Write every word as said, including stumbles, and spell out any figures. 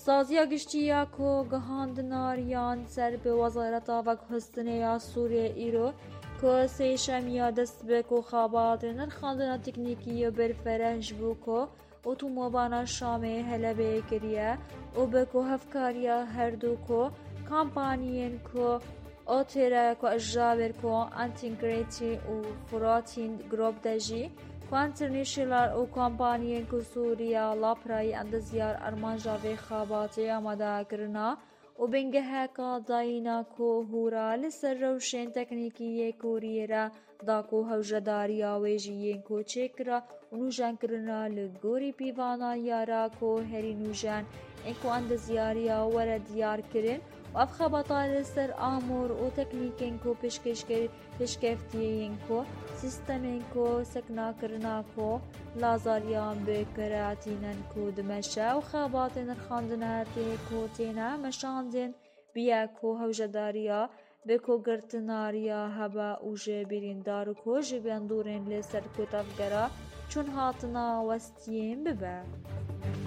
سازیا گشتیا کو گهاندناریان سر به وزارت وکهستنیا سوریه ایرو که سیشمیا دست به کو خابات نرخاندنا تکنیکی برفرهج بو کو اتومبانا شامه هلبه کریه و به کو هفکاریا هر دو کو کامپانیین کو اوتیرا کو اجابر کو انتگریتی و فراتین گروپ دجی کوانترنیشنال و کمپانیین کو سوریا لاپرای اندزیار ارمانجا و خاباتی آماده کرنا و بنگه هکا داینا کو هورا لسر روشن تکنیکی کوریرا دا کو هوجداریا ویجیین کو چکرا و نوجان کرنا لگوری پیوانا یارا کو هری نوجان انکو اندزیاریا ورد دیار کرن و اف خباتا لسر آمور و تکنیکین کو پشکفتیین کو سیستمین کو سکنا کرنا کو لازاریان بکراتینن کو دمشا و خاباتین رخاندن هرتی کو تینا مشاندن بیا کو هوجداریا بکو گرتناریا هبا و جبیرین دارو کو جبیان دورین لسر کو تفگرا چون هاتنا وستیم ببه